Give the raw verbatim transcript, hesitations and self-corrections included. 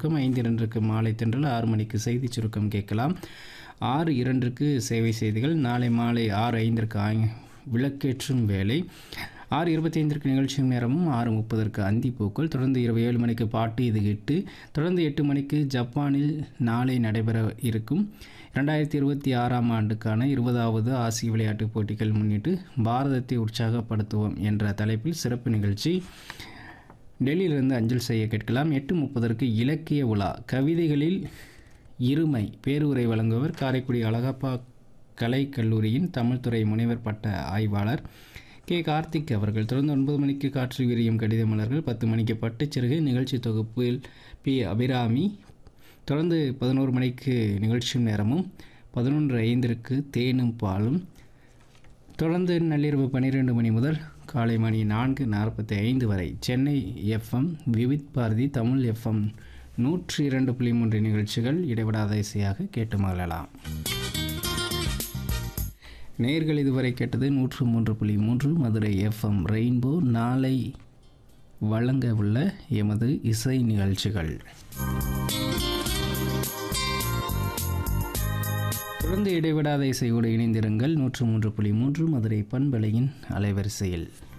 சுருக்கம், ஐந்து இரண்டுக்கு மாலை தென்றல், ஆறு மணிக்கு செய்தி சுருக்கம் கேட்கலாம். ஆறு இரண்டுக்கு சேவை செய்திகள், நாளை மாலை ஆறு ஐந்திற்கு ஆய் விளக்கேற்றும் வேலை, ஆறு இருபத்தி ஐந்திற்கு நிகழ்ச்சி நேரமும், ஆறு முப்பதற்கு அந்திப்பூக்கள், தொடர்ந்து இரவு ஏழு மணிக்கு பாட்டு இது எட்டு, தொடர்ந்து எட்டு மணிக்கு ஜப்பானில் நாளை நடைபெற இருக்கும் இரண்டாயிரத்தி இருபத்தி ஆறாம் ஆண்டுக்கான இருபதாவது ஆசிய விளையாட்டுப் போட்டிகள் முன்னிட்டு பாரதத்தை உற்சாகப்படுத்துவோம் என்ற தலைப்பில் சிறப்பு நிகழ்ச்சி டெல்லியிலிருந்து அஞ்சல் செய்ய கேட்கலாம். எட்டு முப்பதற்கு இலக்கிய உலா, கவிதைகளில் இருமை, பேருரை வழங்குவர் காரைக்குடி அழகப்பா கலை கல்லூரியின் தமிழ்துறை முனைவர் பட்ட ஆய்வாளர் கே கார்த்திக் அவர்கள். தொடர்ந்து ஒன்பது மணிக்கு காற்று விரியும் கடித மலர்கள், பத்து மணிக்கு பட்டுச்சிறகு நிகழ்ச்சி தொகுப்பில் பி அபிராமி, தொடர்ந்து பதினோரு மணிக்கு நிகழ்ச்சி நேரமும், பதினொன்று ஐந்திற்கு தேனும் பாலும், தொடர்ந்து நள்ளிரவு பன்னிரெண்டு மணி முதல் காலை மணி நான்கு நாற்பத்தி ஐந்து வரை சென்னை எஃப்எம் விவித் பாரதி தமிழ் எஃப்எம் நூற்றி இரண்டு புள்ளி மூன்று நிகழ்ச்சிகள் இடைவிடாத இசையாக கேட்டு மகிழலாம். நேர்கள் இதுவரை கேட்டது நூற்று மூன்று புள்ளி மூன்று மதுரை எஃப்எம் ரெயின்போ. நாளை வழங்க உள்ள எமது இசை நிகழ்ச்சிகள் தொடர்ந்து இடைவிடாத இசையோடு இணைந்திருங்கள். நூற்று மூன்று புள்ளி மூன்று மதுரை பண்பலையின் அலைவரிசையில்.